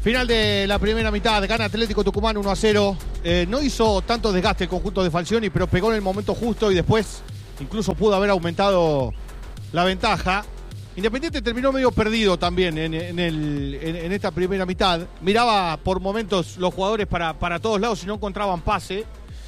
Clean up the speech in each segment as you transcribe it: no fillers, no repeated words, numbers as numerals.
Final de la primera mitad, gana Atlético Tucumán 1-0. No hizo tanto desgaste el conjunto de Falcioni, pero pegó en el momento justo y después incluso pudo haber aumentado la ventaja. Independiente terminó medio perdido también en esta primera mitad. Miraba por momentos los jugadores para todos lados y no encontraban pase.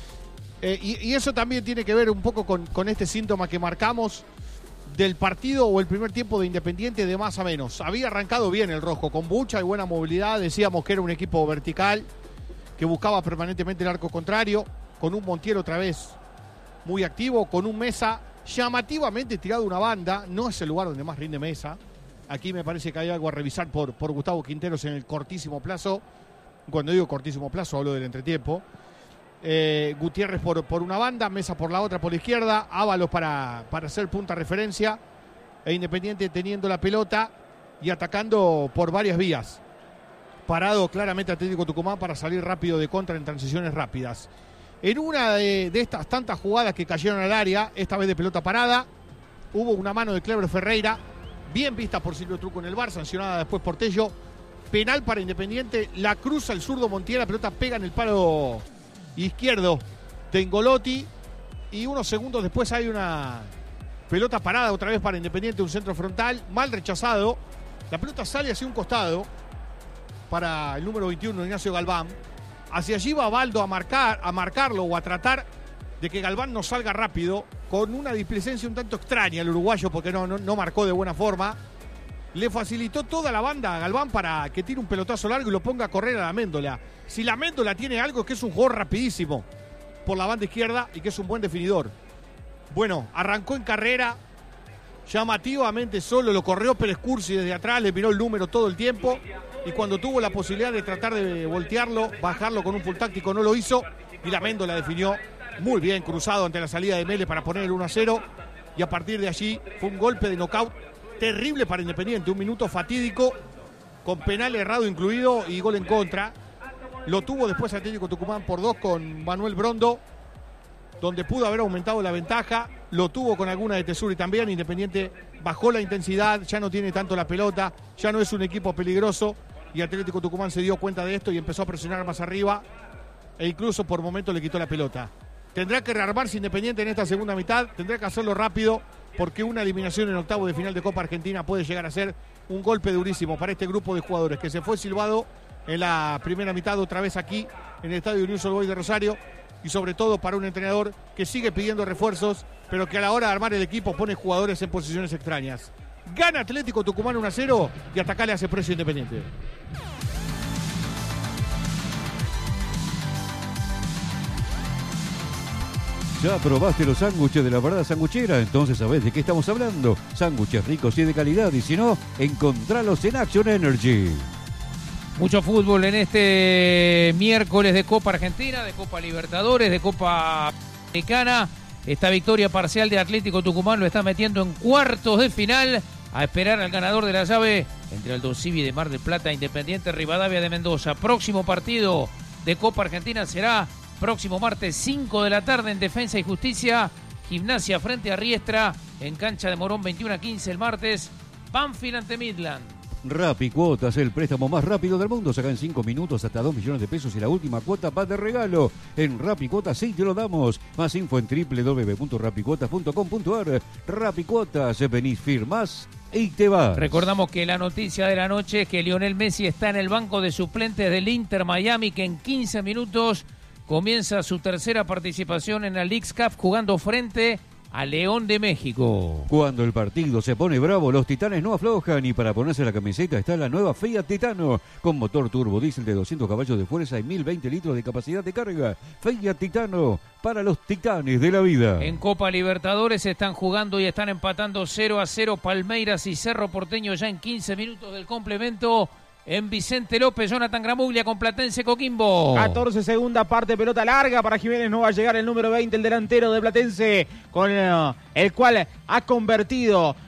Y eso también tiene que ver un poco con este síntoma que marcamos del partido o el primer tiempo de Independiente de más a menos. Había arrancado bien el rojo, con mucha y buena movilidad. Decíamos que era un equipo vertical, que buscaba permanentemente el arco contrario, con un Montiel otra vez muy activo, con un Mesa llamativamente tirado una banda. No es el lugar donde más rinde Mesa. Aquí me parece que hay algo a revisar por Gustavo Quinteros en el cortísimo plazo. Cuando digo cortísimo plazo hablo del entretiempo. Gutiérrez por una banda, Mesa por la otra, por la izquierda, Ábalos para hacer punta referencia, e Independiente teniendo la pelota y atacando por varias vías. Parado claramente Atlético Tucumán para salir rápido de contra en transiciones rápidas. En una de estas tantas jugadas que cayeron al área, esta vez de pelota parada, hubo una mano de Cleber Ferreira, bien vista por Silvio Truco en el VAR, sancionada después por Tello. Penal para Independiente, la cruza el zurdo Montiel, la pelota pega en el palo izquierdo de Ingolotti y unos segundos después hay una pelota parada otra vez para Independiente, un centro frontal mal rechazado, la pelota sale hacia un costado para el número 21 Ignacio Galván, hacia allí va Baldo a marcarlo o a tratar de que Galván no salga rápido, con una displicencia un tanto extraña el uruguayo porque no marcó de buena forma. Le facilitó toda la banda a Galván para que tire un pelotazo largo y lo ponga a correr a la Méndola. Si la Méndola tiene algo, es que es un jugador rapidísimo por la banda izquierda y que es un buen definidor. Bueno, arrancó en carrera, llamativamente solo, lo corrió Pérez Cursi desde atrás, le miró el número todo el tiempo y cuando tuvo la posibilidad de tratar de voltearlo, bajarlo con un full táctico, no lo hizo y la Méndola definió muy bien, cruzado ante la salida de Mele para poner el 1-0 y a partir de allí fue un golpe de nocaut terrible para Independiente, un minuto fatídico con penal errado incluido y gol en contra. Lo tuvo después Atlético Tucumán por 2 con Manuel Brondo, donde pudo haber aumentado la ventaja. Lo tuvo con alguna de Tesuri también. Independiente bajó la intensidad, ya no tiene tanto la pelota, ya no es un equipo peligroso y Atlético Tucumán se dio cuenta de esto y empezó a presionar más arriba e incluso por momentos le quitó la pelota. Tendrá que rearmarse Independiente en esta segunda mitad, tendrá que hacerlo rápido porque una eliminación en octavo de final de Copa Argentina puede llegar a ser un golpe durísimo para este grupo de jugadores que se fue silbado en la primera mitad otra vez aquí en el estadio Newell's Old Boys de Rosario y sobre todo para un entrenador que sigue pidiendo refuerzos pero que a la hora de armar el equipo pone jugadores en posiciones extrañas. Gana Atlético Tucumán 1-0 y hasta acá le hace precio Independiente. ¿Ya probaste los sándwiches de La Verdad Sanguchera? Entonces sabés de qué estamos hablando. Sándwiches ricos y de calidad, y si no, encontralos en Action Energy. Mucho fútbol en este miércoles de Copa Argentina, de Copa Libertadores, de Copa Americana. Esta victoria parcial de Atlético Tucumán lo está metiendo en cuartos de final. A esperar al ganador de la llave entre Aldo Civi de Mar del Plata, Independiente Rivadavia de Mendoza. Próximo partido de Copa Argentina será próximo martes 5 de la tarde en Defensa y Justicia. Gimnasia frente a Riestra en cancha de Morón 21-15 el martes. Banfield ante Midland. Rapicuotas, el préstamo más rápido del mundo. Saca en 5 minutos hasta 2 millones de pesos y la última cuota va de regalo. En Rapicuotas sí te lo damos. Más info en www.rapicuotas.com.ar. Rapicuotas, venís, firmás y te vas. Recordamos que la noticia de la noche es que Lionel Messi está en el banco de suplentes del Inter Miami, que en 15 minutos comienza su tercera participación en la Leagues Cup jugando frente a León de México. Cuando el partido se pone bravo, los Titanes no aflojan y para ponerse la camiseta está la nueva Fiat Titano con motor turbo diésel de 200 caballos de fuerza y 1020 litros de capacidad de carga. Fiat Titano para los titanes de la vida. En Copa Libertadores están jugando y están empatando 0-0 Palmeiras y Cerro Porteño ya en 15 minutos del complemento. En Vicente López, Jonathan Gramuglia con Platense Coquimbo. 14 segunda parte, pelota larga para Jiménez, no va a llegar el número 20, el delantero de Platense, con el cual ha convertido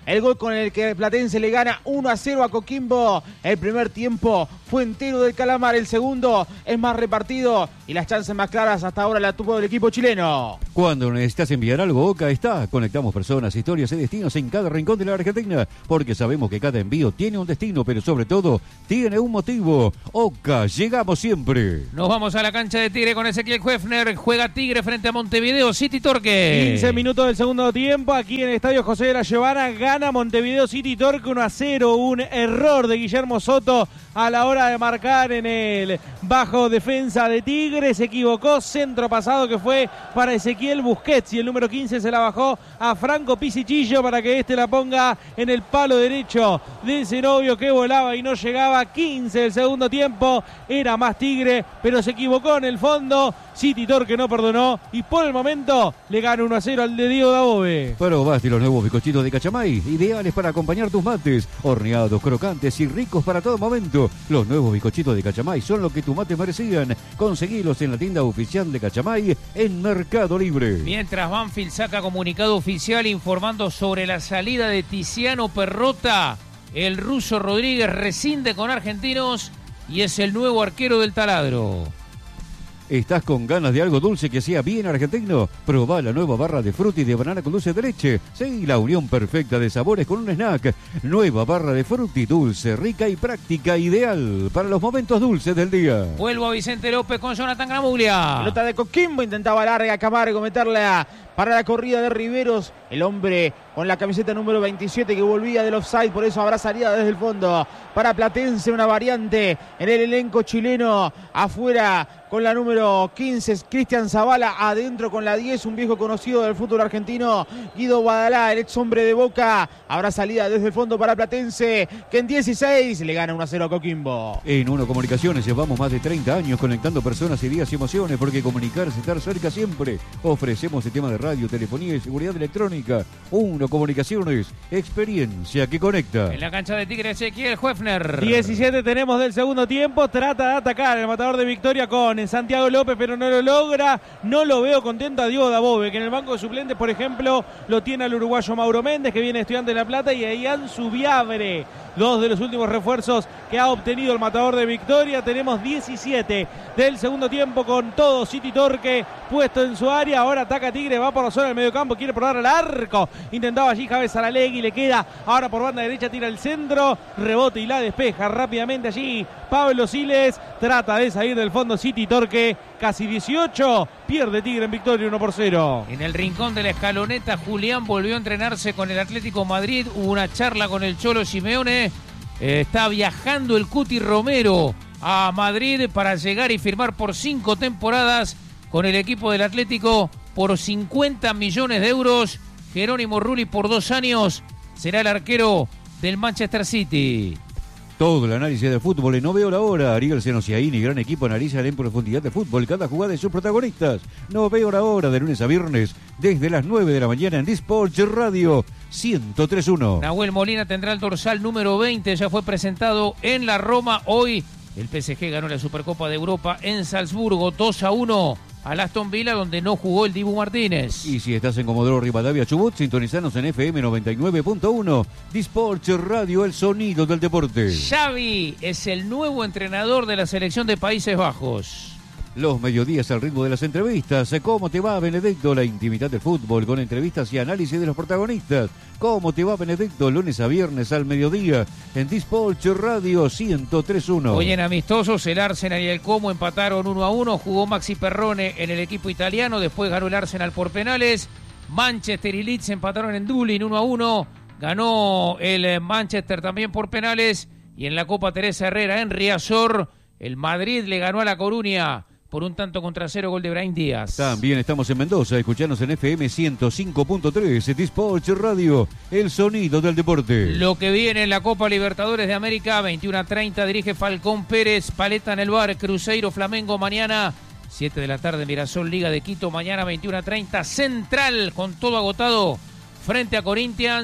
el gol con el que Platense le gana 1-0 a Coquimbo. El primer tiempo fue entero del Calamar, el segundo es más repartido y las chances más claras hasta ahora la tuvo el equipo chileno. Cuando necesitas enviar algo, Oca está. Conectamos personas, historias y destinos en cada rincón de la Argentina, porque sabemos que cada envío tiene un destino, pero sobre todo tiene un motivo. Oca, llegamos siempre. Nos vamos a la cancha de Tigre con Ezequiel Hefner. Juega Tigre frente a Montevideo City Torque. 15 minutos del segundo tiempo aquí en el Estadio José de la Giovana. Gana Montevideo City Torque 1-0. Un error de Guillermo Soto a la hora de marcar en el bajo defensa de Tigre. Se equivocó, centro pasado que fue para Ezequiel Busquets y el número 15 se la bajó a Franco Pisichillo para que este la ponga en el palo derecho de Zenobio, que volaba y no llegaba. 15 del segundo tiempo, era más Tigre, pero se equivocó en el fondo. City Torque no perdonó y por el momento le gana 1-0 al de Diego Dabove. Probaste los nuevos bizcochitos de Cachamay, ideales para acompañar tus mates, horneados, crocantes y ricos para todo momento. Los nuevos bizcochitos de Cachamay son lo que tus mates merecían. Conseguilos en la tienda oficial de Cachamay en Mercado Libre. Mientras Banfield saca comunicado oficial informando sobre la salida de Tiziano Perrota, el ruso Rodríguez rescinde con Argentinos y es el nuevo arquero del Taladro. ¿Estás con ganas de algo dulce que sea bien argentino? Probá la nueva barra de frutti de banana con dulce de leche. Sí, la unión perfecta de sabores con un snack. Nueva barra de frutti dulce, rica y práctica, ideal para los momentos dulces del día. Vuelvo a Vicente López con Jonathan Gramuglia. Pelota de Coquimbo, intentaba larga Camargo meterla para la corrida de Riveros. El hombre con la camiseta número 27 que volvía del offside, por eso habrá salida desde el fondo para Platense, una variante en el elenco chileno. Afuera con la número 15, Cristian Zavala, adentro con la 10, un viejo conocido del fútbol argentino, Guido Guadalá, el ex hombre de Boca. Habrá salida desde el fondo para Platense, que en 16 le gana 1-0 a Coquimbo. En Uno Comunicaciones llevamos más de 30 años conectando personas, ideas y emociones, porque comunicar es estar cerca siempre. Ofrecemos el tema de radio, telefonía y seguridad electrónica. Uno Comunicaciones, experiencia que conecta. En la cancha de Tigre, Ezequiel Hefner. 17 tenemos del segundo tiempo, trata de atacar el matador de Victoria con Santiago López, pero no lo logra. No lo veo contento a Diego Dabove, que en el banco de suplentes, por ejemplo, lo tiene al uruguayo Mauro Méndez, que viene estudiante de La Plata, y a Ian Subiabre, dos de los últimos refuerzos que ha obtenido el matador de Victoria. Tenemos 17 del segundo tiempo con todo City Torque puesto en su área. Ahora ataca Tigre, va por la zona del mediocampo, quiere probar al arco. Intentaba allí Javes Saralegui, le queda ahora por banda derecha, tira el centro, rebote y la despeja rápidamente allí Pablo Siles. Trata de salir del fondo City Torque, casi 18, pierde Tigre en Victoria 1-0. En el rincón de la escaloneta, Julián volvió a entrenarse con el Atlético Madrid. Hubo una charla con el Cholo Simeone. Está viajando el Cuti Romero a Madrid para llegar y firmar por 5 temporadas con el equipo del Atlético por 50 millones de euros. Jerónimo Rulli por 2 años será el arquero del Manchester City. Todo el análisis del fútbol en No Veo la Hora. Ariel Senosiaín y gran equipo analizan en profundidad de fútbol cada jugada de sus protagonistas. No Veo la Hora de lunes a viernes desde las 9 de la mañana en Disport Radio 103.1. Nahuel Molina tendrá el dorsal número 20. Ya fue presentado en la Roma. Hoy el PSG ganó la Supercopa de Europa en Salzburgo 2-1 al Aston Villa, donde no jugó el Dibu Martínez. Y si estás en Comodoro Rivadavia Chubut, sintonizanos en FM 99.1. Disport Radio, el sonido del deporte. Xavi es el nuevo entrenador de la selección de Países Bajos. Los mediodías al ritmo de las entrevistas. ¿Cómo te va, Benedicto? La intimidad del fútbol con entrevistas y análisis de los protagonistas. ¿Cómo te va, Benedicto? Lunes a viernes al mediodía en Disport Radio 103.1. Hoy en amistosos, el Arsenal y el Como empataron 1-1. Jugó Maxi Perrone en el equipo italiano. Después ganó el Arsenal por penales. Manchester y Leeds empataron en Dublín 1-1. Ganó el Manchester también por penales. Y en la Copa Teresa Herrera en Riazor, el Madrid le ganó a La Coruña por un tanto contra 0, gol de Brahim Díaz. También estamos en Mendoza, escuchanos en FM 105.3, Disport Radio, el sonido del deporte. Lo que viene en la Copa Libertadores de América, 21:30, dirige Falcón Pérez, Paleta en el bar, Cruzeiro Flamengo mañana, 7 de la tarde, Mirasol Liga de Quito, mañana 21:30, Central con todo agotado frente a Corinthians.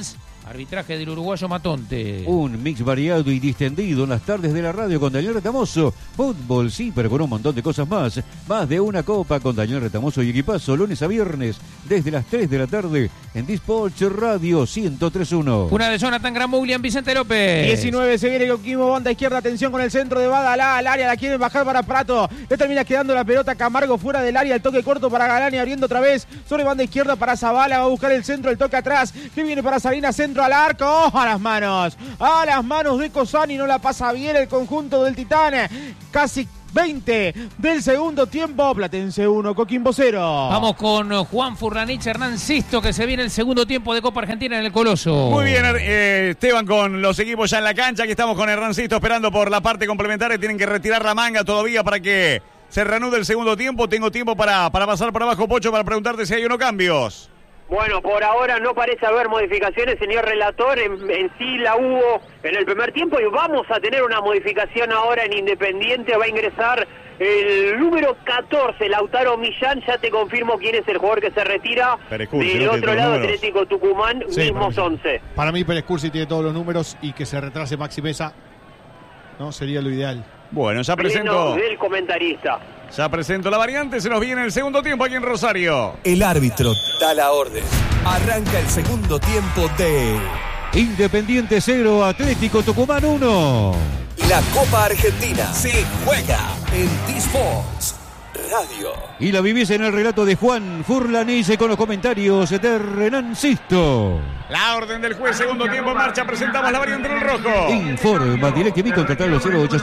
Arbitraje del uruguayo Matonte. Un mix variado y distendido en las tardes de la radio con Daniel Retamoso. Fútbol, sí, pero con un montón de cosas más. Más de una copa con Daniel Retamoso y equipazo, lunes a viernes, desde las 3 de la tarde, en Dispatch Radio 103.1. Una de Jonathan Gramoulian, Vicente López. 19 se viene Coquimbo, banda izquierda, atención con el centro de Badalá, al área, la quieren bajar para Prato. Le termina quedando la pelota Camargo fuera del área, el toque corto para Galani, abriendo otra vez sobre banda izquierda para Zavala, va a buscar el centro, el toque atrás, que viene para Salinas, centro al arco, a las manos de Cosani, no la pasa bien el conjunto del Titán, casi 20 del segundo tiempo, Platense 1, Coquimbo 0. Vamos con Juan Furlanich, Hernán Sisto, que se viene el segundo tiempo de Copa Argentina en el Coloso. Muy bien, Esteban, con los equipos ya en la cancha, aquí estamos con Hernán Sisto esperando por la parte complementaria, tienen que retirar la manga todavía para que se reanude el segundo tiempo. Tengo tiempo para pasar por abajo, Pocho, para preguntarte si hay o no cambios. Bueno, por ahora no parece haber modificaciones, señor relator. En sí la hubo en el primer tiempo y vamos a tener una modificación ahora en Independiente. Va a ingresar el número 14, Lautaro Millán. Ya te confirmo quién es el jugador que se retira. Del otro lado, Atlético Tucumán, sí, mismos 11. Para mí Pérez Cursi tiene todos los números y que se retrase Maxi Mesa, ¿no? Sería lo ideal. Bueno, ya presento del comentarista. Ya presento la variante, se nos viene el segundo tiempo aquí en Rosario. El árbitro da la orden. Arranca el segundo tiempo de Independiente 0, Atlético Tucumán 1. La Copa Argentina. Se juega en T-Sports Radio. Y la vivís en el relato de Juan Furlanich con los comentarios de Hernán Sisto. La orden del juez, segundo tiempo en marcha, presentamos la variante del rojo. Informa DirecTV, contratarlo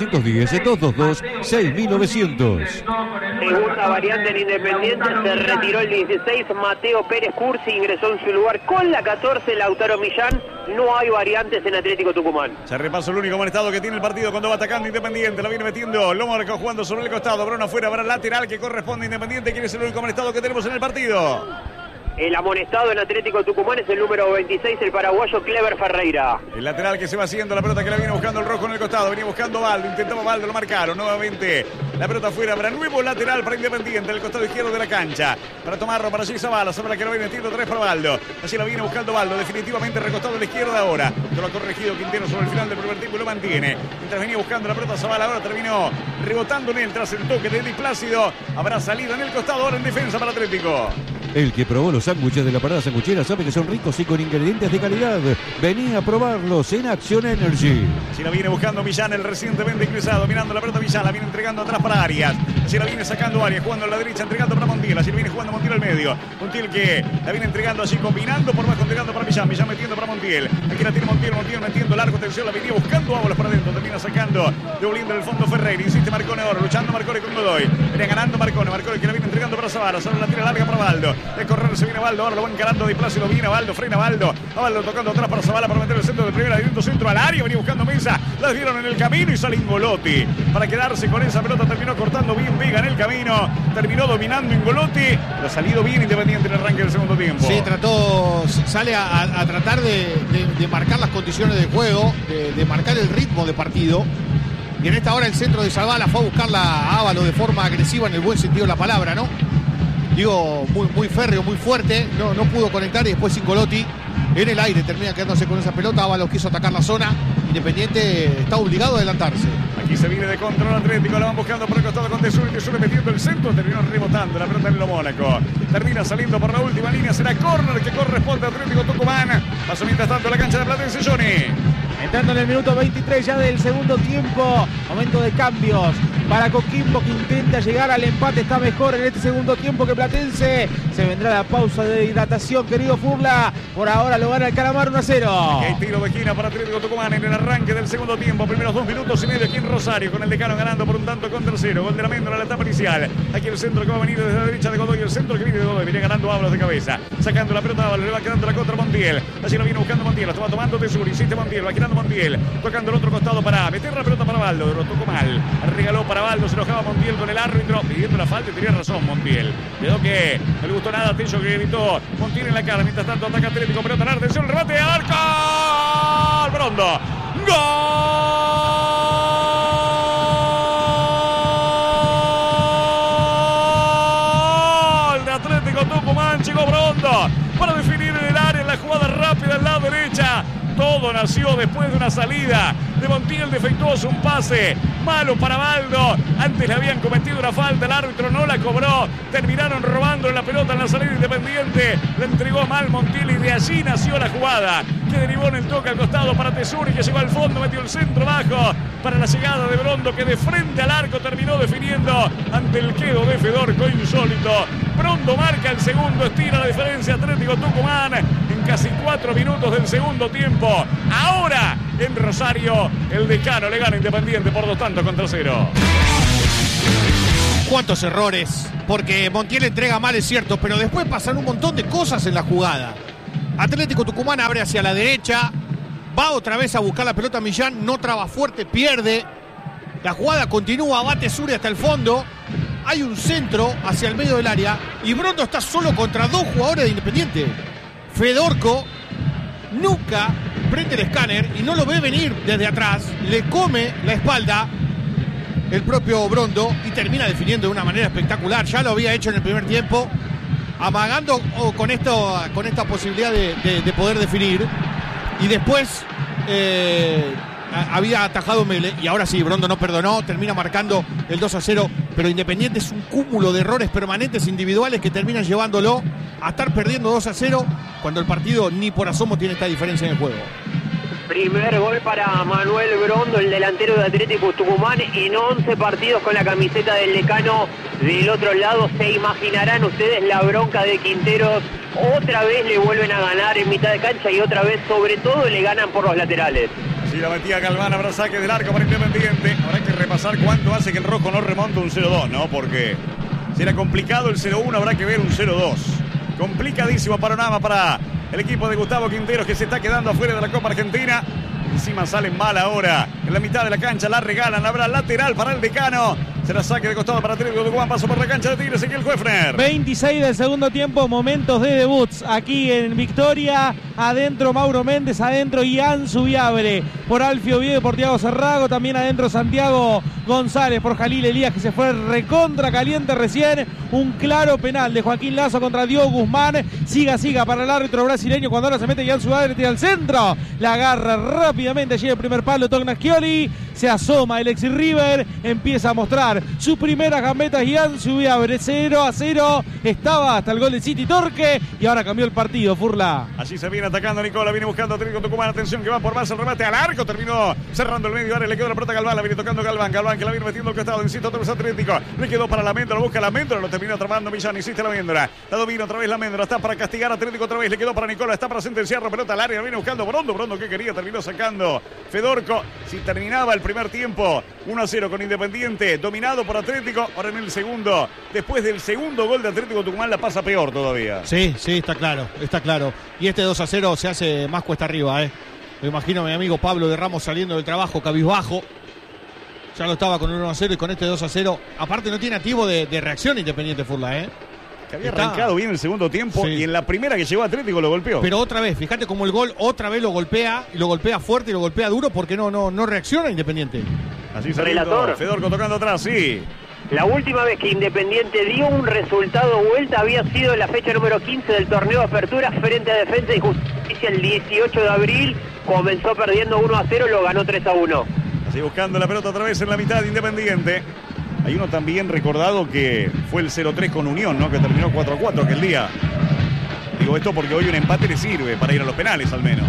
0810-222-6900. Segunda variante en Independiente, se retiró el 16, Mateo Pérez Cursi, ingresó en su lugar con la 14, Lautaro Millán. No hay variantes en Atlético Tucumán. Se repasó el único amonestado que tiene el partido cuando va atacando Independiente, la viene metiendo Lomorco jugando sobre el costado, Bruno afuera, habrá lateral que corresponde a Independiente. ¿Quién es el único amonestado que tenemos en el partido? El amonestado en Atlético Tucumán es el número 26, el paraguayo Clever Ferreira. El lateral que se va haciendo, la pelota que la viene buscando el rojo en el costado, venía buscando Baldo, intentaba Baldo, lo marcaron nuevamente. La pelota afuera, habrá nuevo lateral para Independiente, el costado izquierdo de la cancha. Para tomarlo, para allí Zavala, sobre la que lo viene metiendo 3 para Baldo. Así la viene buscando Baldo, definitivamente recostado a la izquierda ahora. Lo ha corregido Quintero sobre el final del primer tiempo y lo mantiene. Mientras venía buscando la pelota Zavala, ahora terminó rebotando en él tras el toque de Eli Plácido. Habrá salida en el costado, ahora en defensa para Atlético. El que probó los sándwiches de la parada sanguchera sabe que son ricos y con ingredientes de calidad. Venía a probarlos en Action Energy. Si la viene buscando Millán, el recientemente ingresado, mirando la pelota Millán, la viene entregando atrás para Arias. Si la viene sacando Arias, jugando a la derecha, entregando para Montiel. Así la viene jugando Montiel al medio. Montiel que la viene entregando así, combinando por bajo, entregando para Millán. Millán metiendo para Montiel. Aquí la tiene Montiel metiendo largo, atención, la venía buscando Ábolas para adentro. Termina sacando, devolviendo en el fondo Ferreira. Insiste Marcone ahora, luchando Marcone con Godoy. Viene ganando Marcone que la viene entregando para Zavala. Zavala la tira larga para Baldo. De correr se viene Baldo, ahora lo va encarando de Plácido, viene Baldo, frena Baldo. Baldo tocando atrás para Zavala para meter el centro de primera, directo centro al área, venía buscando Mesa. La dieron en el camino y sale Ingolotti. Para quedarse con esa pelota, terminó cortando bien Vega en el camino. Terminó dominando Ingolotti. Pero ha salido bien Independiente en el arranque del segundo tiempo. Sí, sale a tratar de marcar las condiciones de juego, de marcar el ritmo de partido. Y en esta hora el centro de Zavala fue a buscarla a Ávalo de forma agresiva en el buen sentido de la palabra, ¿no? Digo, muy férreo, muy fuerte, no pudo conectar y después Ingolotti en el aire termina quedándose con esa pelota. Ábalos quiso atacar la zona, Independiente está obligado a adelantarse. Aquí se viene de control Atlético, la van buscando por el costado con Tesuri metiendo el centro, terminó rebotando la pelota en lo Mónaco. Termina saliendo por la última línea, será córner que corresponde a Atlético Tucumán. Pasó mientras tanto la cancha de Platense, Johnny. Entrando en el minuto 23 ya del segundo tiempo, momento de cambios para Coquimbo que intenta llegar al empate, está mejor en este segundo tiempo que Platense. Se vendrá la pausa de hidratación, querido Furla, por ahora lo gana el Calamar 1-0. Aquí hay tiro de esquina para Atlético Tucumán en el arranque del segundo tiempo, primeros 2 minutos y medio aquí en Rosario, con el Decano ganando por un tanto contra 0, gol de la Méndola en la etapa inicial. Aquí el centro que va a venir desde la derecha de Godoy, el centro que viene de Godoy, viene ganando Ábalos de cabeza, sacando la pelota Ábalos, le va quedando la contra Montiel, así lo viene buscando Montiel, la estaba tomando Tesuri, insiste Montiel, va girando Montiel, tocando el otro costado para meter la pelota para Baldo, lo tocó mal, regaló para Baldo, se enojaba Montiel con el árbitro, pidiendo la falta y tenía razón Montiel. Quedó que no le gustó nada a Tello, que gritó Montiel en la cara, mientras tanto ataca Atlético, pelota en atención, el remate, arco, Brondo, gol de Atlético Tucumán, llegó Brondo para definir en el área en la jugada rápida al lado derecha. Todo nació después de una salida de Montiel defectuoso, un pase malo para Baldo. Antes le habían cometido una falta, el árbitro no la cobró. Terminaron robando la pelota en la salida Independiente. Le entregó mal Montiel y de allí nació la jugada que derivó en el toque al costado para Tesuri, que llegó al fondo, metió el centro bajo para la llegada de Brondo, que de frente al arco terminó definiendo ante el quedo de Fedorco, insólito. Brondo marca el segundo, estira la diferencia Atlético Tucumán en casi 4 minutos del segundo tiempo. Ahora en Rosario el Decano le gana Independiente por 2-0. ¿Cuántos errores? Porque Montiel entrega mal, es cierto, pero después pasan un montón de cosas en la jugada. Atlético Tucumán abre hacia la derecha, va otra vez a buscar la pelota Millán, no traba fuerte, pierde. La jugada continúa, va Tesuri hasta el fondo. Hay un centro hacia el medio del área y Brondo está solo contra 2 jugadores de Independiente. Fedorco nunca prende el escáner y no lo ve venir desde atrás. Le come la espalda el propio Brondo y termina definiendo de una manera espectacular. Ya lo había hecho en el primer tiempo, amagando con esta posibilidad de poder definir. Y después había atajado Mele y ahora sí, Brondo no perdonó, termina marcando el 2-0, pero Independiente es un cúmulo de errores permanentes individuales que terminan llevándolo a estar perdiendo 2-0 cuando el partido ni por asomo tiene esta diferencia en el juego. Primer gol para Manuel Brondo, el delantero de Atlético Tucumán, en 11 partidos con la camiseta del Decano. Del otro lado, se imaginarán ustedes la bronca de Quinteros. Otra vez le vuelven a ganar en mitad de cancha y otra vez, sobre todo, le ganan por los laterales. Si la metía Galván, habrá saque del arco para Independiente. Habrá que repasar cuánto hace que el rojo no remonte un 0-2, ¿no? Porque si era complicado el 0-1, habrá que ver un 0-2. Complicadísimo panorama para el equipo de Gustavo Quinteros, que se está quedando afuera de la Copa Argentina. Encima salen mal ahora. En la mitad de la cancha la regalan. Habrá lateral para el Decano. Será saque de costado para Atlético Tucumán. Paso por la cancha de Tigres, Ezequiel Huefner. 26 del segundo tiempo, momentos de debuts aquí en Victoria. Adentro Mauro Méndez, adentro Ian Zubiabre. Por Alfio Oviedo, por Thiago Cerrago. También adentro Santiago González por Jalil Elías, que se fue recontra caliente recién. Un claro penal de Joaquín Lazo contra Diogo Guzmán. Siga para el árbitro brasileño cuando ahora se mete Ian Zubiabre, tira al centro. La agarra rápidamente, llega el primer palo Tognaschioli. Se asoma el ex River, empieza a mostrar sus primeras gambetas Ian Zubiabre. 0-0 estaba hasta el gol de City Torque y ahora cambió el partido, Furla. Allí se viene atacando Nicola, viene buscando Atlético Tucumán. Atención que va por más el remate al arco, terminó cerrando el medio área, le quedó la pelota a Galván, la viene tocando Galván que la viene metiendo al costado, insisto, otra vez Atlético, le quedó para la Méndola, busca la Méndola, lo terminó atrapando Millán, insiste la Méndola, la domina otra vez la Méndola, está para castigar a Atlético otra vez, le quedó para Nicola, está para sentenciar la pelota al área, la viene buscando Brondo que quería, terminó sacando Fedorco. Si terminaba el primer tiempo 1-0 con Independiente, dominado por Atlético, ahora en el segundo, después del segundo gol de Atlético Tucumán la pasa peor todavía. Sí, está claro. Y este 2-0 se hace más cuesta arriba, Me imagino a mi amigo Pablo de Ramos saliendo del trabajo cabizbajo. Ya lo estaba con un 1-0 y con este 2-0. Aparte no tiene activo de reacción Independiente, Furla, Que había arrancado bien el segundo tiempo, sí. Y en la primera que llegó Atlético lo golpeó. Pero otra vez, fíjate cómo el gol otra vez lo golpea, y lo golpea fuerte y lo golpea duro porque no reacciona Independiente. Así saliendo Fedorco tocando atrás, sí. La última vez que Independiente dio un resultado vuelta había sido en la fecha número 15 del torneo de apertura frente a Defensa y Justicia el 18 de abril. Comenzó perdiendo 1-0, lo ganó 3-1. Así buscando la pelota otra vez en la mitad de Independiente. Hay uno también recordado que fue el 0-3 con Unión, ¿no? Que terminó 4-4 aquel día. Digo esto porque hoy un empate le sirve para ir a los penales al menos.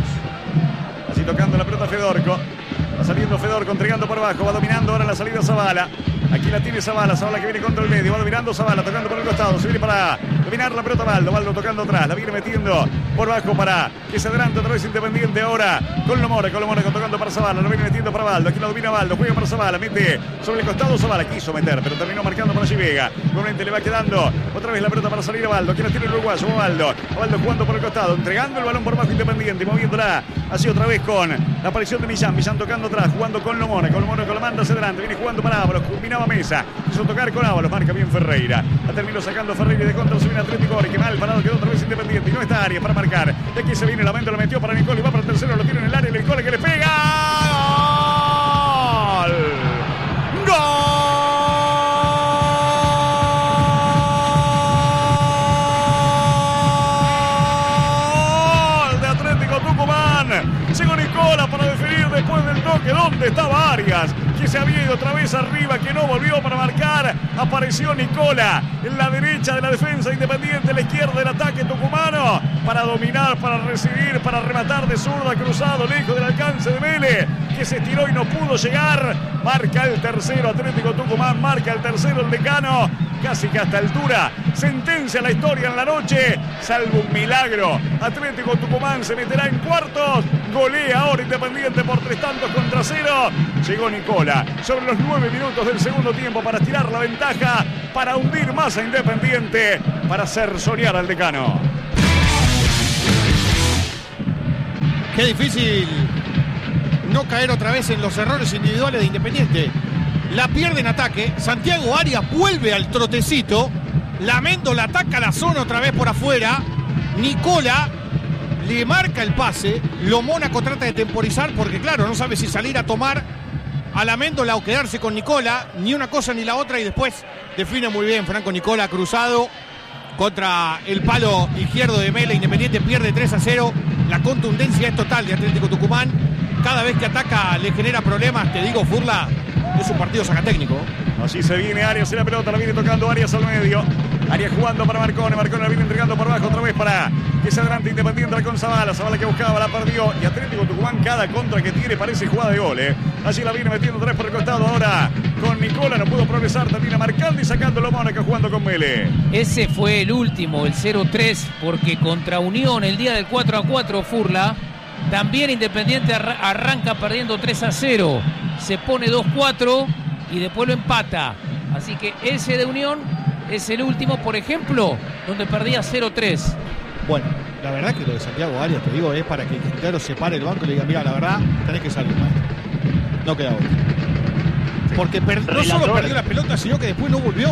Así tocando la pelota Fedorco. Va saliendo Fedorco, entregando por abajo. Va dominando ahora la salida Zavala. Aquí la tiene Zavala que viene contra el medio. Va dominando Zavala, tocando por el costado. Se viene para dominar la pelota Baldo tocando atrás. La viene metiendo por abajo para que se adelante otra vez Independiente ahora. Con Lomora tocando para Zavala. Lo viene metiendo para Baldo. Aquí la domina Baldo. Juega para Zavala. Mete sobre el costado Zavala. Quiso meter, pero terminó marcando para Vega. Nuevamente le va quedando otra vez la pelota para salir a Baldo. Aquí la tiene el uruguayo. Baldo jugando por el costado. Entregando el balón por abajo Independiente. Moviéndola así otra vez con la aparición de Millán. Millán tocando atrás. Jugando con Lomora. Con la manda hacia adelante. Viene jugando para Ábalos. Combinaba Mesa. Quiso tocar con Ábalos. Marca bien Ferreira. La terminó sacando Ferreira y de contra se viene Atlético. Que mal parado quedó otra vez Independiente. Y no está área para marcar. De aquí se viene la mente. Lo metió para Nicole. Y va para el tercero. Lo tiene en el área. El Nicole que le pega. ¡Gol! ¡Gol! De Atlético Tucumán. Llegó Nicole. Arias, que se había ido otra vez arriba, que no volvió para marcar. Apareció Nicola en la derecha de la defensa Independiente, la izquierda del ataque tucumano, para dominar, para recibir, para rematar de zurda, cruzado, lejos del alcance de Vélez, que se estiró y no pudo llegar. Marca el tercero Atlético Tucumán, marca el tercero el Decano, casi que hasta altura. Sentencia la historia en la noche, salvo un milagro. Atlético Tucumán se meterá en cuartos. Golea ahora Independiente por 3-0. Llegó Nicola sobre los 9 minutos del segundo tiempo para tirar la ventaja, para hundir más a Independiente, para hacer soñar al Decano. Qué difícil no caer otra vez en los errores individuales de Independiente. La pierde en ataque. Santiago Arias vuelve al trotecito. Lamendo la ataca la zona otra vez por afuera. Nicola le marca el pase. Lo Mónaco trata de temporizar porque, claro, no sabe si salir a tomar a Amendola o quedarse con Nicola. Ni una cosa ni la otra. Y después define muy bien Franco Nicola, cruzado contra el palo izquierdo de Mele. Independiente pierde 3-0. La contundencia es total de Atlético Tucumán. Cada vez que ataca le genera problemas. Te digo, Furla, es un partido sacatécnico. Así se viene Arias en la pelota, la viene tocando Arias al medio. Arias jugando para Marcone, Marcone la viene entregando por abajo otra vez para que se adelante Independiente con Zavala, Zavala que buscaba, la perdió. Y Atlético Tucumán, cada contra que tiene parece jugada de gol, Allí la viene metiendo otra vez por el costado ahora con Nicola, no pudo progresar, termina marcando y sacándolo Mónaco jugando con Mele. Ese fue el último, el 0-3, porque contra Unión el día del 4-4, Furla, también Independiente arranca perdiendo 3-0, se pone 2-4 y después lo empata. Así que ese de Unión es el último, por ejemplo, donde perdía 0-3. Bueno, la verdad que lo de Santiago Arias, te digo, es para que Quintero se pare el banco y le diga, mira, la verdad, tenés que salir, maestro. No queda otra. Porque no solo perdió la pelota, sino que después no volvió.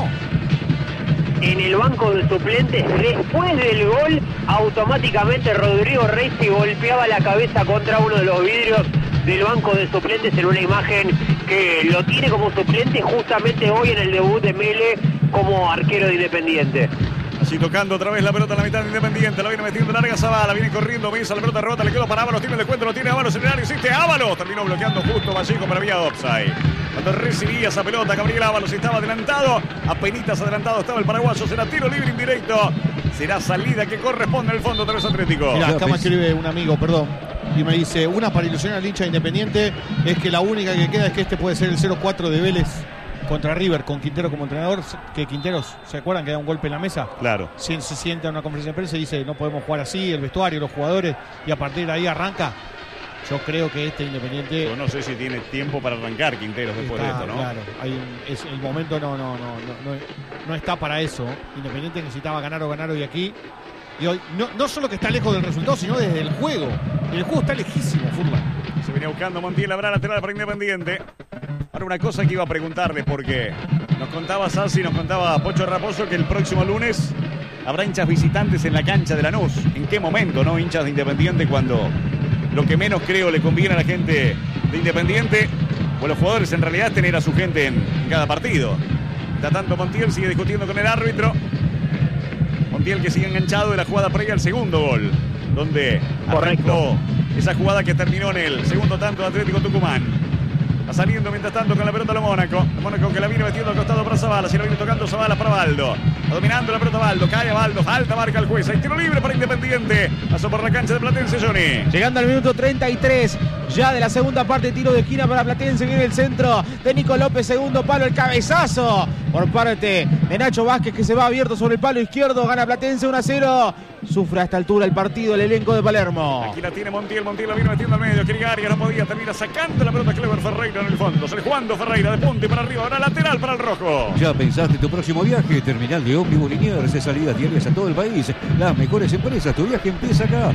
En el banco de suplentes, después del gol, automáticamente Rodrigo Rey se golpeaba la cabeza contra uno de los vidrios del banco de suplentes en una imagen que lo tiene como suplente justamente hoy en el debut de Mele como arquero de Independiente. Así tocando otra vez la pelota en la mitad de Independiente, la viene metiendo larga Zavala, viene corriendo, Mesa, la pelota rota, le quedó para Ábalos, tiene el descuento, lo tiene Ábalos en el área, existe Ábalos, terminó bloqueando justo Vallejo para vía offside. Cuando recibía esa pelota, Gabriel Ábalos estaba adelantado, apenitas adelantado estaba el paraguayo, será tiro libre indirecto, será salida que corresponde al fondo otra vez Atlético. Mirá, acá me escribe un amigo, perdón, y me dice, una para ilusionar al hincha de Independiente es que la única que queda es que este puede ser el 0-4 de Vélez contra River, con Quintero como entrenador, que Quinteros, ¿se acuerdan que da un golpe en la mesa? Claro. Se sienta en una conferencia de prensa y dice, no podemos jugar así, el vestuario, los jugadores, y a partir de ahí arranca. Yo creo que este Independiente... Yo no sé si tiene tiempo para arrancar Quinteros después de esto, ¿no? Claro, el momento no está para eso. Independiente necesitaba ganar hoy aquí. Y hoy, no solo que está lejos del resultado, sino desde el juego. El juego está lejísimo, Furla. Se venía buscando Montiel, habrá lateral para Independiente. Ahora una cosa que iba a preguntarle, porque nos contaba Sassi, nos contaba Pocho Raposo que el próximo lunes habrá hinchas visitantes en la cancha de Lanús. ¿En qué momento, no? Hinchas de Independiente, cuando lo que menos creo le conviene a la gente de Independiente, o a los jugadores en realidad, es tener a su gente en cada partido. Está tanto Montiel, sigue discutiendo con el árbitro. Montiel que sigue enganchado de la jugada previa al segundo gol, donde arrancó esa jugada que terminó en el segundo tanto de Atlético Tucumán. Va saliendo mientras tanto con la pelota lo Mónaco. Mónaco que la viene metiendo al costado para Zavala. Se la viene tocando Zavala para Baldo. Va dominando la pelota Baldo. Cae a Baldo. Falta marca el juez. Hay tiro libre para Independiente. Pasó por la cancha de Platense, Johnny. Llegando al minuto 33 ya de la segunda parte. Tiro de esquina para Platense. Viene el centro de Nico López. Segundo palo. El cabezazo por parte de Nacho Vázquez, que se va abierto sobre el palo izquierdo. Gana Platense 1-0. Sufre a esta altura el partido el elenco de Palermo. Aquí la tiene Montiel. Montiel la viene metiendo al medio. Kirigaria no podía. Termina sacando la pelota Clever Ferreira en el fondo. Sale jugando Ferreira de punta y para arriba. Ahora lateral para el rojo. ¿Ya pensaste tu próximo viaje? Terminal de ómnibus Liniers, salidas diarias a todo el país. Las mejores empresas. Tu viaje empieza acá.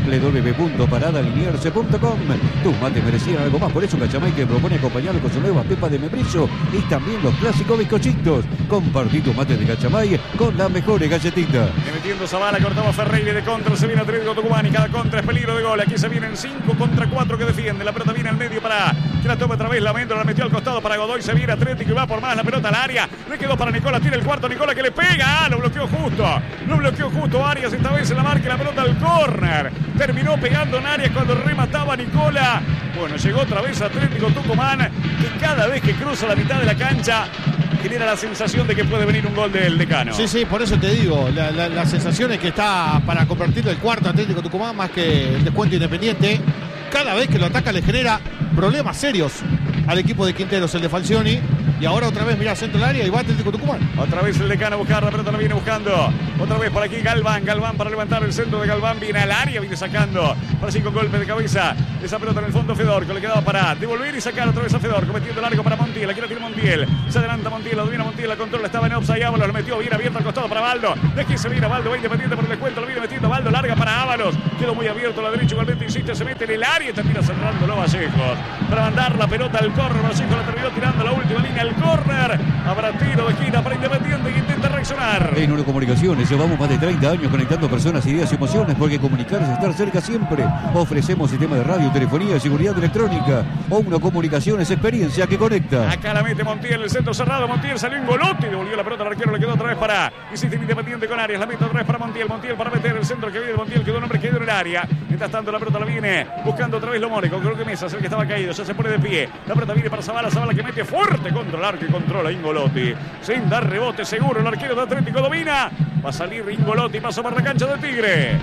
www.paradaliniers.com. Tus mates merecían algo más. Por eso Cachamay te propone acompañarlo con su nueva pepa de membrillo y también los clásicos bizcochitos. Compartí tu mate de Cachamay con las mejores galletitas. Metiendo Zavala, cortaba Ferreira y de contra se viene Atlético Tucumán y cada contra es peligro de gol. Aquí se vienen 5 contra 4 que defiende. La pelota viene al medio para que la tome otra vez Lamendo, la metió al costado para Godoy. Se viene Atlético y va por más la pelota al área. Le quedó para Nicola, tiene el cuarto. Nicola que le pega. Lo bloqueó justo. Lo bloqueó justo Arias. Esta vez en la marca la pelota al córner. Terminó pegando en Arias cuando remataba Nicola. Bueno, llegó otra vez Atlético Tucumán, que cada vez que cruza la mitad de la cancha genera la sensación de que puede venir un gol del Decano. Sí, por eso te digo, la sensación es que está para convertirlo el cuarto Atlético Tucumán más que el descuento Independiente. Cada vez que lo ataca le genera problemas serios al equipo de Quinteros, el de Falcioni. Y ahora otra vez mira centro del área y va Atlético Tucumán. Otra vez el Decano a buscar, la pelota la viene buscando. Otra vez por aquí Galván para levantar el centro de Galván. Viene al área, viene sacando. Para 5 golpes de cabeza. Esa pelota en el fondo Fedorco. Le quedaba para devolver y sacar otra vez a Fedorco. Metiendo el largo para Montiel. Aquí la tiene Montiel. Se adelanta Montiel, lo domina Montiel. La controla, estaba en offside. Ábalos lo metió bien abierto al costado para Baldo. De aquí se viene Baldo, va Independiente por el descuento. Lo viene metiendo Baldo, larga para Ábalos. Quedó muy abierto a la derecha. Igualmente insiste, se mete en el área y termina cerrándolo Vallejos. Para mandar la pelota al córner. Vallejos la terminó tirando la última línea al córner. Habrá tiro de esquina para Independiente que intenta reaccionar. En Uno Comunicaciones llevamos más de 30 años conectando personas, ideas y emociones, porque comunicarse es estar cerca siempre. Ofrecemos sistema de radio, telefonía, seguridad electrónica. Uno Comunicaciones, experiencia que conecta. Acá la mete Montiel, el centro cerrado. Montiel salió en Golotti, devolvió la pelota al arquero, le quedó otra vez para insiste Independiente con Arias. La mete otra vez para Montiel. Montiel para meter el centro que viene. Montiel quedó un hombre quedó en el área. Mientras tanto la pelota la viene buscando otra vez Lomónico. Creo que Mesa es el que estaba caído, ya se pone de pie. La pelota viene para Zavala que mete fuerte contra el arco y controla Ingolotti. Sin dar rebote seguro, el arquero de Atlético domina. Va a salir Ingolotti, pasa por la cancha del Tigre.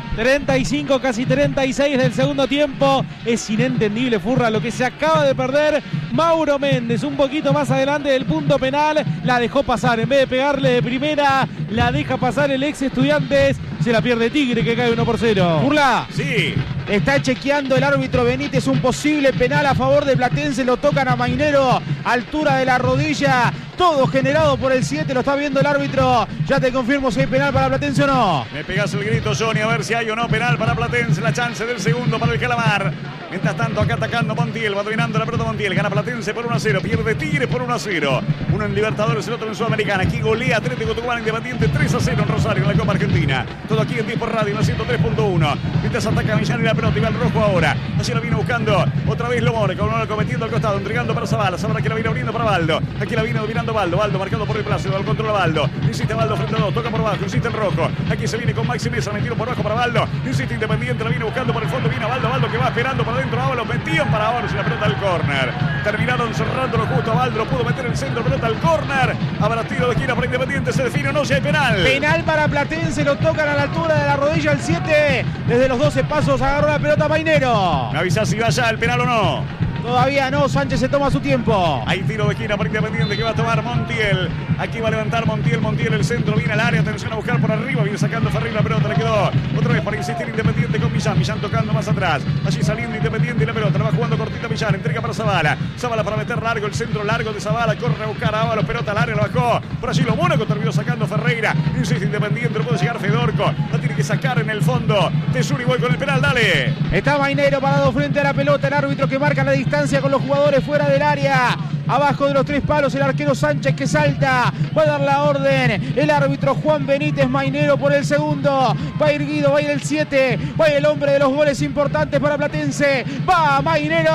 35, casi 36 del segundo tiempo. Es inentendible, Furra, lo que se acaba de perder Mauro Méndez. Un poquito más adelante del punto penal, la dejó pasar. En vez de pegarle de primera, la deja pasar el ex Estudiantes. Se la pierde Tigre, que cae 1-0. Furla. Sí. Está chequeando el árbitro Benítez un posible penal a favor de Platense. Lo tocan a Mainero, altura de la rodilla. Todo generado por el 7, lo está viendo el árbitro. Ya te confirmo si hay penal para Platense o no. Me pegas el grito, Johnny, a ver si hay o no penal para Platense. La chance del segundo para el Calamar. Mientras tanto, acá atacando Montiel, va dominando la pelota Montiel. Gana Platense por 1-0, pierde Tigre por 1-0. Uno en Libertadores, el otro en Sudamericana. Aquí golea Atlético Tucumán Independiente 3-0 en Rosario, en la Copa Argentina. Todo aquí en Tiempo Radio, en la 103.1. Mientras ataca Millán y la pelota, y va el rojo ahora. Allí la viene buscando otra vez Lomónico, cometiendo al costado, entregando para Zavala. Zavala que la viene abriendo para Baldo. Aquí la viene dominando Baldo. Baldo marcado por el Plácido, al control a Baldo. Insiste Baldo frente a dos, toca por abajo, insiste el rojo. Aquí se viene con Maxi Mesa, metido por abajo para Baldo. Insiste Independiente, la viene buscando por el fondo, viene a Baldo. Baldo que va esperando para adentro, ahora lo metían para ahora, la pelota al córner. Terminaron cerrándolo justo a Baldo, pudo meter el centro, pelota al córner. Habrá tiro de esquina para Independiente, se define o no, si hay penal. Penal para Platense, lo tocan a la altura de la rodilla el 7. Desde los 12 pasos agarró la pelota Mainero. Me avisa si va ya el penal o no. Todavía no, Sánchez se toma su tiempo. Hay tiro de esquina para Independiente que va a tomar Montiel. Aquí va a levantar Montiel el centro, viene al área, atención a buscar por arriba, viene sacando Ferrín la pelota, le quedó otra vez para insistir Independiente con Millán tocando más atrás. Allí saliendo Independiente y la pelota, la va jugando cortita Millán, entrega para Zavala para meter largo, el centro largo de Zavala, corre a buscar a Ábalos, pelota al área, la bajó. Por allí lo Mónaco terminó sacando Ferreira, insiste Independiente, no puede llegar Fedorco, la tiene que sacar en el fondo. Tesuri igual con el penal, dale. Está Mainero parado frente a la pelota, el árbitro que marca la distancia con los jugadores fuera del área. Abajo de los 3 palos el arquero Sánchez que salta. Va a dar la orden el árbitro Juan Benítez. Mainero por el segundo. Va a ir Guido, va a ir el 7. Va a ir el hombre de los goles importantes para Platense. Va Mainero.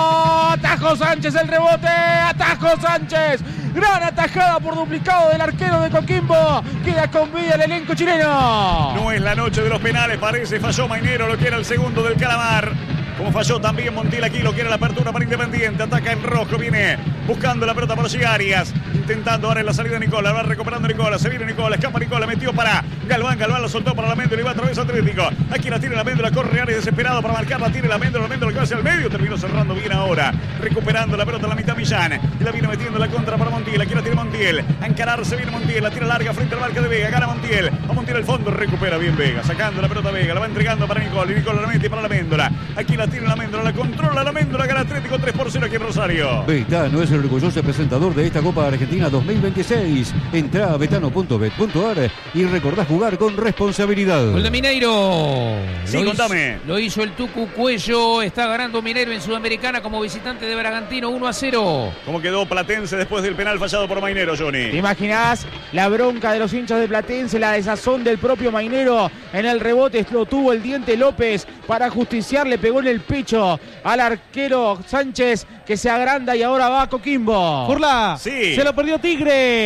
Atajó Sánchez el rebote. Atajó Sánchez. Gran atajada por duplicado del arquero de Coquimbo. Queda con vida el elenco chileno. No es la noche de los penales, parece. Falló Mainero, lo que era el segundo del Calamar. Como falló también Montiel aquí, lo que era la apertura para Independiente. Ataca en rojo, viene buscando la pelota para Arias. Intentando ahora en la salida Nicola. Va recuperando Nicola. Se viene Nicola. Escapa Nicola. Metió para Galván. Galván la soltó para la Méndola y va a través Atlético. Aquí la tiene la Méndola. Corre Arias desesperado para marcarla. Tiene la Méndola. La Méndola que va hacia el medio. Terminó cerrando bien ahora. Recuperando la pelota a la mitad Millán. Y la viene metiendo la contra para Montiel. Aquí la tiene Montiel. A encararse viene Montiel. La tira larga frente al marca de Vega. Gana Montiel. A Montiel el fondo. Recupera bien Vega. Sacando la pelota Vega. La va entregando para Nicola. Y Nicola la mete para la Méndola. Aquí la tiene la Méndola. La controla la Méndola. Gana Atlético 3-0 aquí en Rosario. Betano es el orgulloso presentador de esta Copa Argentina 2026. Entrá a betano.bet.ar y recordá jugar con responsabilidad. Gol de Mineiro. Sí, contame. Lo hizo el Tucu Cuello. Está ganando Mineiro en Sudamericana como visitante de Bragantino 1-0. ¿Cómo quedó Platense después del penal fallado por Mainero, Johnny? ¿Te imaginás la bronca de los hinchas de Platense, la desazón del propio Mainero? En el rebote lo tuvo el Diente López para justiciar, le pegó en el pecho al arquero Sánchez que se agranda y ahora va a Coquimbo. Furla, sí. Se lo perdió Tigre.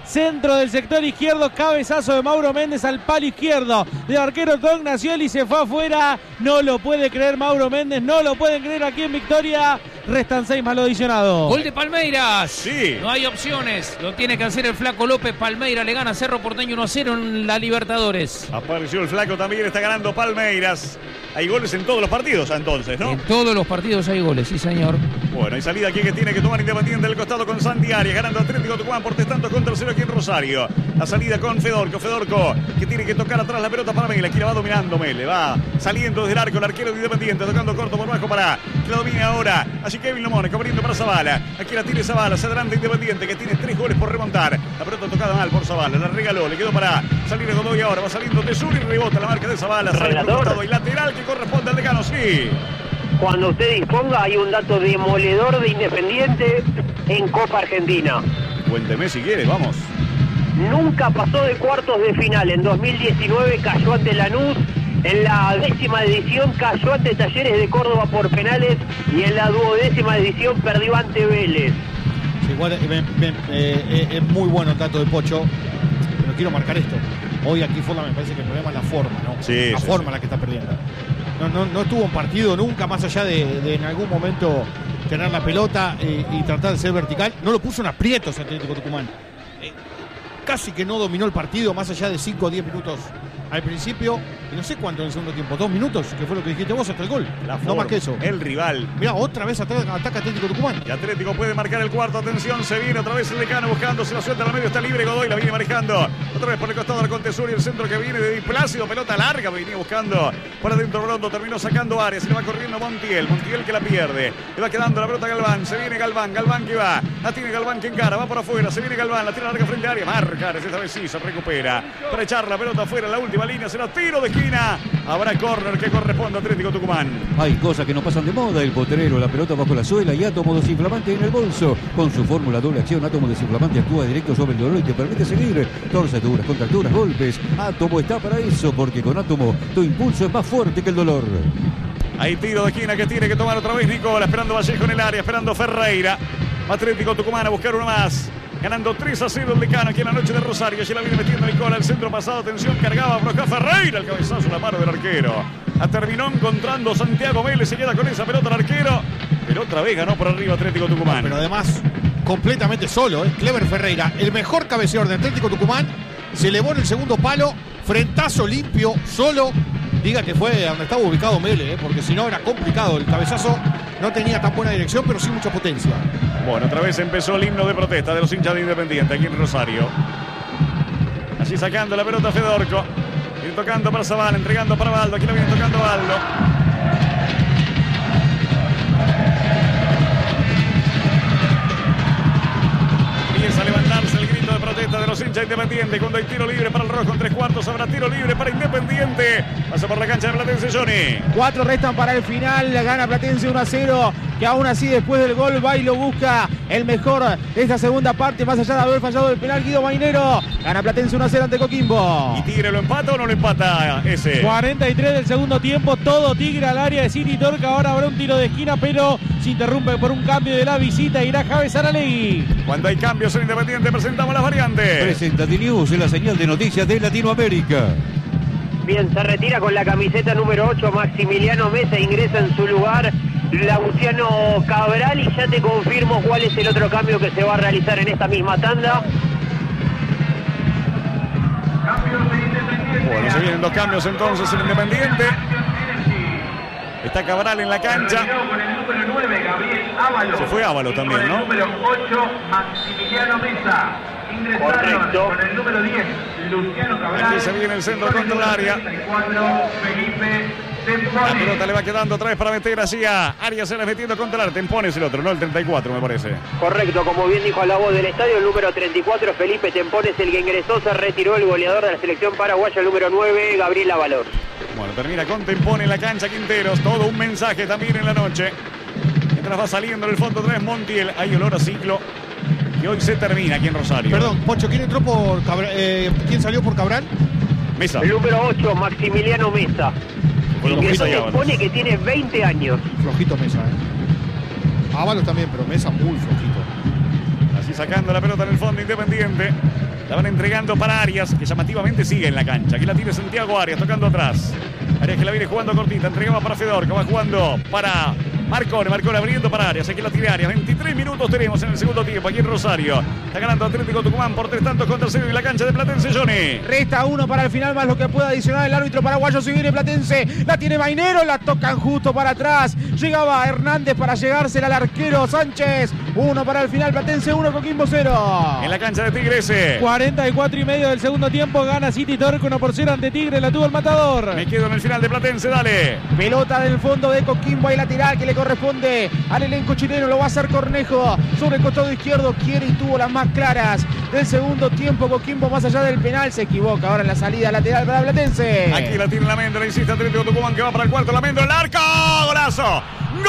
Centro del sector izquierdo, cabezazo de Mauro Méndez al palo izquierdo del arquero Tom Nacioli, se fue afuera. No lo puede creer Mauro Méndez, no lo pueden creer aquí en Victoria. Restan 6 más lo adicionado. Gol de Palmeiras. Sí. No hay opciones. Lo tiene que hacer el Flaco López. Palmeiras le gana a Cerro Porteño 1-0 en la Libertadores. Apareció el Flaco también, está ganando Palmeiras. Hay goles en todos los partidos entonces, ¿no? En todos los partidos hay goles, sí señor. Bueno, hay salida aquí que tiene que tomar Independiente del costado con Santi Arias, ganando Atlético Tucumán por tanto contra el 0 aquí en Rosario. La salida con Fedorco que tiene que tocar atrás la pelota para Mele, aquí la va dominando Mele, va saliendo desde el arco el arquero de Independiente, tocando corto por bajo para que lo domine ahora. Allí Kevin Lomone, abriendo para Zavala, aquí la tiene Zavala, se adelanta Independiente que tiene 3 goles por remontar. La pelota tocada mal por Zavala, la regaló, le quedó para salir Godoy ahora, va saliendo Tesuri y rebota la marca de Zavala, sale por el costado y lateral que corresponde al decano, sí. Cuando usted disponga, hay un dato demoledor de Independiente en Copa Argentina. Cuénteme si quiere, vamos. Nunca pasó de cuartos de final. En 2019 cayó ante Lanús. En la 10ª edición cayó ante Talleres de Córdoba por penales. Y en la 12ª edición perdió ante Vélez. Sí, igual es muy bueno el dato de Pocho. Pero quiero marcar esto. Hoy aquí Forla me parece que el problema es la forma, ¿no? Sí, la forma la que está perdiendo. No estuvo en partido nunca, más allá de en algún momento tener la pelota y tratar de ser vertical. No lo puso en aprietos Atlético Tucumán. Casi que no dominó el partido, más allá de 5 o 10 minutos al principio. Y no sé cuánto en el segundo tiempo, 2 minutos, que fue lo que dijiste vos hasta el gol. No más que eso. El rival. Mirá, otra vez ataca Atlético Tucumán. Y Atlético puede marcar el cuarto. Atención, se viene otra vez el decano buscando, se la suelta al medio, está libre Godoy, la viene manejando. Otra vez por el costado del Contesur y el centro que viene de Di Plácido, pelota larga, venía buscando por adentro Rondo, terminó sacando áreas, se le va corriendo Montiel que la pierde. Le va quedando la pelota a Galván, se viene Galván que va, la tiene Galván que encara, va por afuera, se viene Galván, la tira larga frente a área, marca, esta vez sí, se recupera. Para echar la pelota afuera, la última línea, será tiro de esquina. Habrá córner que corresponde a Atlético Tucumán. Hay cosas que no pasan de moda. El potrero, la pelota bajo la suela y átomo desinflamante en el bolso. Con su fórmula doble acción, átomo desinflamante actúa directo sobre el dolor y te permite seguir. Torceduras, contracturas, golpes. Átomo está para eso, porque con átomo tu impulso es más fuerte que el dolor. Hay tiro de esquina que tiene que tomar otra vez Nicola, esperando Vallejo en el área, esperando Ferreira. Atlético Tucumán a buscar uno más. Ganando 3-0 el decano aquí en la noche de Rosario. Allí la viene metiendo Nicola, el centro pasado, atención, cargaba por acá Ferreira, el cabezazo, la mano del arquero. La terminó encontrando Santiago Vélez, se queda con esa pelota el arquero, pero otra vez ganó por arriba Atlético Tucumán. Pero además, completamente solo, Clever Ferreira, el mejor cabeceador de Atlético Tucumán, se elevó en el segundo palo, frentazo limpio, solo. Diga que fue donde estaba ubicado Mele, porque si no era complicado. El cabezazo no tenía tan buena dirección, pero sí mucha potencia. Bueno, otra vez empezó el himno de protesta de los hinchas de Independiente aquí en Rosario. Así sacando la pelota Fedorco. Y tocando para Zavala, entregando para Baldo. Aquí la viene tocando Baldo. Empieza a levantarse el grito de protesta de los hinchas Independiente. Cuando hay tiro libre para el rojo en 3/4, habrá tiro libre para Independiente. Pasa por la cancha de Platense, Johnny. 4 restan para el final. Gana Platense 1-0. Que aún así, después del gol, va y lo busca el mejor de esta segunda parte. Más allá de haber fallado el penal, Guido Mainero. Gana Platense 1-0 ante Coquimbo. ¿Y Tigre lo empata o no lo empata ese? 43 del segundo tiempo. Todo Tigre al área de City Torca. Ahora habrá un tiro de esquina, pero se interrumpe por un cambio de la visita. Irá Javes Saralegui. Cuando hay cambios en Independiente, presentamos las variantes. Presenta T-News en la señal de noticias de Latinoamérica. Bien, se retira con la camiseta número 8 Maximiliano Mesa, ingresa en su lugar Luciano Cabral, y ya te confirmo cuál es el otro cambio que se va a realizar en esta misma tanda. Bueno, se vienen 2 cambios entonces en Independiente. Está Cabral en la cancha. Se fue Ávalo también, ¿no? Número 8, Maximiliano Mesa. Correcto. Con el número 10, Luciano Cabral. Aquí se viene el centro contra el área. 34, Felipe La pelota le va quedando otra vez para meter así a Arias, se la metiendo contra el Tempones el otro, no el 34 me parece. Correcto, como bien dijo la voz del estadio, el número 34, Felipe Tempones, el que ingresó, se retiró el goleador de la selección paraguaya, el número 9, Gabriel Avalor. Bueno, termina con Tempone en la cancha Quinteros, todo un mensaje también en la noche. Mientras va saliendo en el fondo otra vez Montiel, hay olor a ciclo. Y hoy se termina aquí en Rosario. Perdón, Pocho, ¿quién entró por Cabral? ¿Quién salió por Cabral? Mesa. El número 8, Maximiliano Mesa. Bueno, Ingresó Mesa y Tempone, que tiene 20 años. Flojito Mesa, Ábalos también, pero Mesa muy flojito. Así sacando la pelota en el fondo Independiente. La van entregando para Arias, que llamativamente sigue en la cancha. Aquí la tiene Santiago Arias, tocando atrás. Arias que la viene jugando cortita, entregaba para Fedor, que va jugando para Marcone abriendo para Arias. Aquí la tiene Arias. 23 minutos tenemos en el segundo tiempo aquí en Rosario. Está ganando Atlético Tucumán por 3 tantos contra 0 en la cancha de Platense, Johnny. Resta 1 para el final, más lo que pueda adicionar el árbitro paraguayo. Si viene Platense, la tiene Mainero, la tocan justo para atrás. Llegaba Hernández para llegársela al arquero Sánchez. 1 para el final, Platense 1, Coquimbo 0. En la cancha de Tigres. 44 y medio del segundo tiempo, gana City Torque 1-0 ante Tigre, la tuvo el Matador. Me quedo en el final de Platense, dale. Pelota del fondo de Coquimbo, ahí lateral que le corresponde al elenco chileno, lo va a hacer Cornejo sobre el costado izquierdo, quiere y tuvo las más claras del segundo tiempo. Coquimbo más allá del penal, se equivoca ahora en la salida lateral para Platense. Aquí la tiene Lamendo, le insiste Atlético Tucumán que va para el cuarto, Lamendo, el arco, golazo.